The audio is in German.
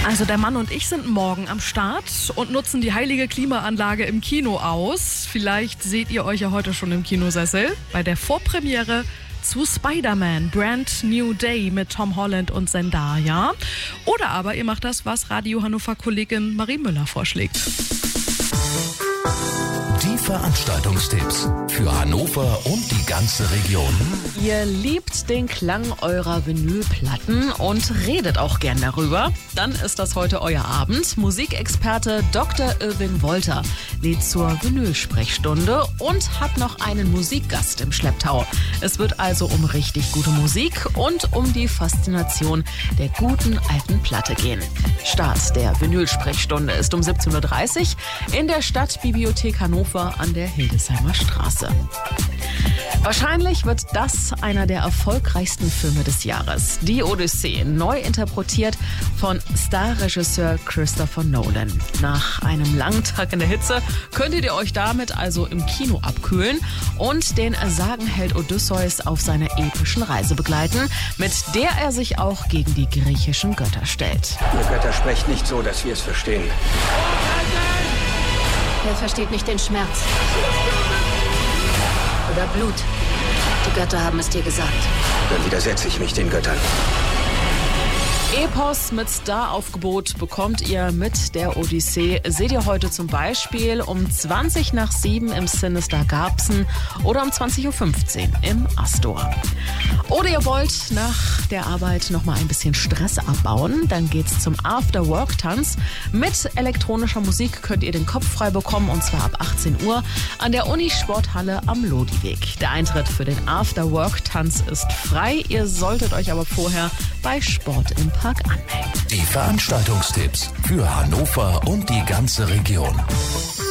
Also der Mann und ich sind morgen am Start und nutzen die heilige Klimaanlage im Kino aus. Vielleicht seht ihr euch ja heute schon im Kinosessel bei der Vorpremiere zu Spider-Man Brand New Day mit Tom Holland und Zendaya. Oder aber ihr macht das, was Radio Hannover-Kollegin Marie Müller vorschlägt. Die Veranstaltungstipps für Hannover und die ganze Region. Ihr liebt den Klang eurer Vinylplatten und redet auch gern darüber. Dann ist das heute euer Abend. Musikexperte Dr. Irving Wolter lädt zur Vinylsprechstunde und hat noch einen Musikgast im Schlepptau. Es wird also um richtig gute Musik und um die Faszination der guten alten Platte gehen. Start der Vinylsprechstunde ist um 17.30 Uhr in der Stadtbibliothek Hannover an der Hildesheimer Straße. Wahrscheinlich wird das einer der erfolgreichsten Filme des Jahres. Die Odyssee, neu interpretiert von Starregisseur Christopher Nolan. Nach einem langen Tag in der Hitze könntet ihr euch damit also im Kino abkühlen und den Sagenheld Odysseus auf seiner epischen Reise begleiten, mit der er sich auch gegen die griechischen Götter stellt. Ihr Götter sprecht nicht so, dass wir es verstehen. Wer versteht nicht den Schmerz? Oder Blut? Die Götter haben es dir gesagt. Dann widersetze ich mich den Göttern. Epos mit Star-Aufgebot bekommt ihr mit der Odyssee. Seht ihr heute zum Beispiel um 7:20 im Sinister Garbsen oder um 20:15 Uhr im Astor. Oder ihr wollt nach der Arbeit noch mal ein bisschen Stress abbauen, dann geht's zum After-Work-Tanz. Mit elektronischer Musik könnt ihr den Kopf frei bekommen und zwar ab 18 Uhr an der Unisporthalle am Lodiweg. Der Eintritt für den After-Work-Tanz ist frei. Ihr solltet euch aber vorher bei Sport im Park anmelden. Die Veranstaltungstipps für Hannover und die ganze Region.